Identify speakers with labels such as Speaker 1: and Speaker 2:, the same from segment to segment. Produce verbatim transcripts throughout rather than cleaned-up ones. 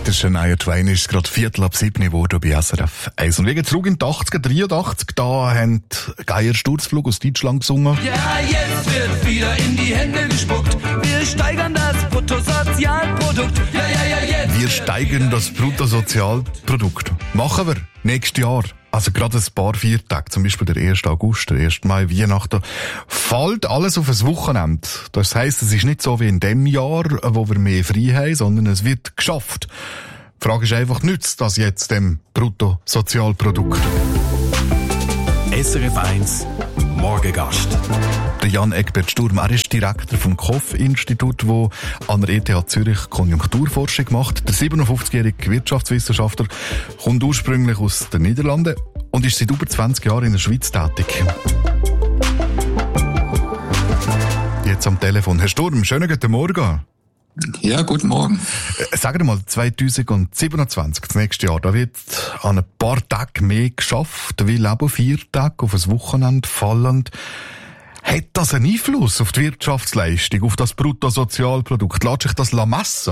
Speaker 1: ist Shania Twain, ist gerade Viertel ab sieben geworden bei S R F eins. Und wir gehen zurück in die achtziger, dreiundachtzig, da haben Geier Sturzflug aus Deutschland gesungen.
Speaker 2: Ja, jetzt wird wieder in die Hände gespuckt. Wir steigern das Bruttosozialprodukt. Ja, ja, ja, jetzt.
Speaker 1: Wir steigern das Bruttosozialprodukt. Machen wir nächstes Jahr. Also gerade ein paar Viertage, zum Beispiel der ersten August, der ersten Mai, Weihnachten, fällt alles auf ein Wochenende. Das heisst, es ist nicht so wie in dem Jahr, wo wir mehr frei haben, sondern es wird geschafft. Die Frage ist einfach, nützt das jetzt dem Bruttosozialprodukt?
Speaker 3: S R F eins Morgengast.
Speaker 1: Der Jan Egbert Sturm, er ist Direktor vom K O F-Institut, das an der E T H Zürich Konjunkturforschung macht. Der siebenundfünfzigjährige Wirtschaftswissenschaftler kommt ursprünglich aus den Niederlanden und ist seit über zwanzig Jahren in der Schweiz tätig. Jetzt am Telefon. Herr Sturm, schönen guten Morgen.
Speaker 4: Ja, guten Morgen.
Speaker 1: Sagen wir mal, zweitausendsiebenundzwanzig, das nächste Jahr, da wird an ein paar Tagen mehr geschafft, weil eben vier Tage auf ein Wochenende fallend. Hat das einen Einfluss auf die Wirtschaftsleistung, auf das Bruttosozialprodukt? Lässt sich das messen?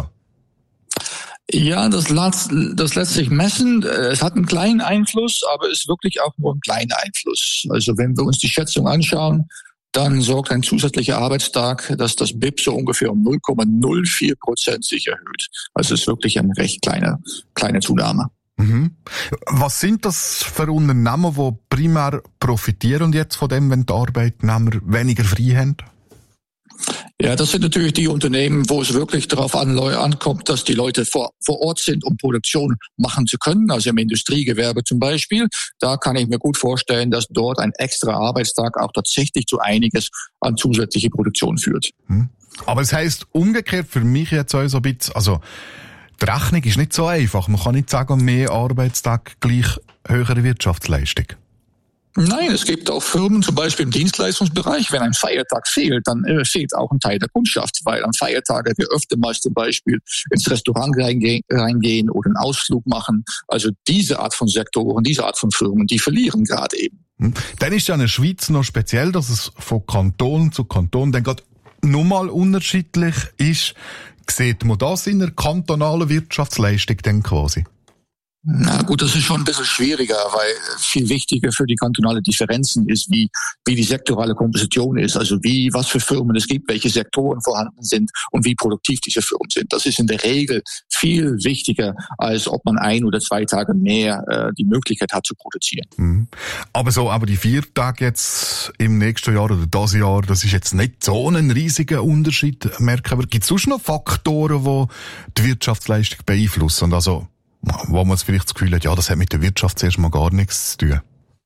Speaker 4: Ja, das lässt, das lässt sich messen. Es hat einen kleinen Einfluss, aber es ist wirklich auch nur ein kleiner Einfluss. Also wenn wir uns die Schätzung anschauen, dann sorgt ein zusätzlicher Arbeitstag, dass das B I P so ungefähr um null Komma null vier Prozent sich erhöht. Also es ist wirklich eine recht kleine, kleine Zunahme.
Speaker 1: Mhm. Was sind das für Unternehmen, die primär profitieren jetzt von dem, wenn die Arbeitnehmer weniger frei haben?
Speaker 4: Ja, das sind natürlich die Unternehmen, wo es wirklich darauf ankommt, dass die Leute vor, vor Ort sind, um Produktion machen zu können. Also im Industriegewerbe zum Beispiel. Da kann ich mir gut vorstellen, dass dort ein extra Arbeitstag auch tatsächlich zu einiges an zusätzliche Produktion führt.
Speaker 1: Aber es heisst umgekehrt für mich jetzt auch so ein bisschen, also die Rechnung ist nicht so einfach. Man kann nicht sagen, mehr Arbeitstag gleich höhere Wirtschaftsleistung.
Speaker 4: Nein, es gibt auch Firmen, zum Beispiel im Dienstleistungsbereich, wenn ein Feiertag fehlt, dann äh, fehlt auch ein Teil der Kundschaft, weil an Feiertagen wir öfter mal zum Beispiel ins Restaurant reingehen, reingehen oder einen Ausflug machen. Also diese Art von Sektoren, diese Art von Firmen, die verlieren gerade eben.
Speaker 1: Hm. Dann ist ja in der Schweiz noch speziell, dass es von Kanton zu Kanton dann gerade nochmal unterschiedlich ist. Sieht man das in der kantonalen Wirtschaftsleistung denn quasi?
Speaker 4: Na gut, das ist schon ein bisschen schwieriger, weil viel wichtiger für die kantonale Differenzen ist, wie, wie die sektorale Komposition ist, also wie, was für Firmen es gibt, welche Sektoren vorhanden sind und wie produktiv diese Firmen sind. Das ist in der Regel viel wichtiger, als ob man ein oder zwei Tage mehr äh, die Möglichkeit hat zu produzieren.
Speaker 1: Mhm. Aber so, aber die vier Tage jetzt im nächsten Jahr oder das Jahr, das ist jetzt nicht so ein riesiger Unterschied, merken wir. Gibt es sonst noch Faktoren, die die Wirtschaftsleistung beeinflussen? Und also wo man vielleicht das Gefühl hat, ja, das hat mit der Wirtschaft zuerst mal gar nichts zu tun.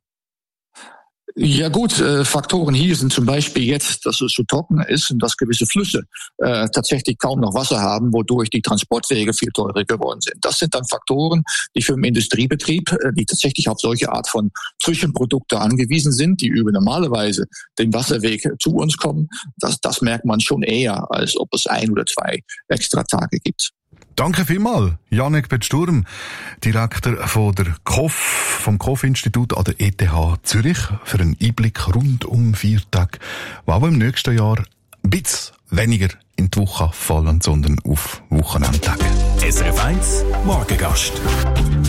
Speaker 4: Ja gut, äh, Faktoren hier sind zum Beispiel jetzt, dass es so trocken ist und dass gewisse Flüsse äh, tatsächlich kaum noch Wasser haben, wodurch die Transportwege viel teurer geworden sind. Das sind dann Faktoren, die für den Industriebetrieb, äh, die tatsächlich auf solche Art von Zwischenprodukte angewiesen sind, die über normalerweise den Wasserweg zu uns kommen. Das, das merkt man schon eher, als ob es ein oder zwei extra Tage gibt.
Speaker 1: Danke vielmals, Jan Egbert Sturm, Direktor von der K O F, vom K O F-Institut an der E T H Zürich, für einen Einblick rund um vier Tage, die auch im nächsten Jahr ein bisschen weniger in die Woche fallen, sondern auf Wochenendtage.
Speaker 3: S R F eins Morgengast.